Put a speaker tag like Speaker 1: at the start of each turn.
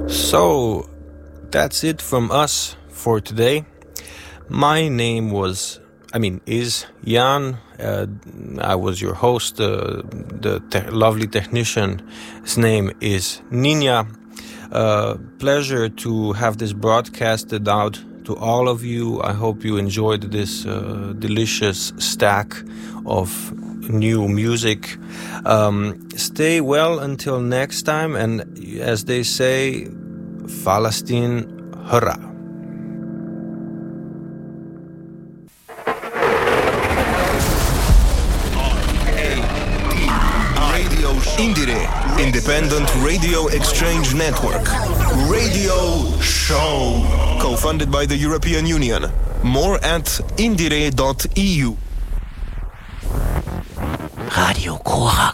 Speaker 1: So, that's it from us for today. My name is Jan. I was your host. The lovely technician, his name is Nina. Pleasure to have this broadcasted out to all of you. I hope you enjoyed this delicious stack of new music. Stay well until next time, and as they say, Falastin hurra.
Speaker 2: Indire, Independent Radio Exchange Network. Radio Show. Co-funded by the European Union. More at indire.eu.
Speaker 3: Radio Kora.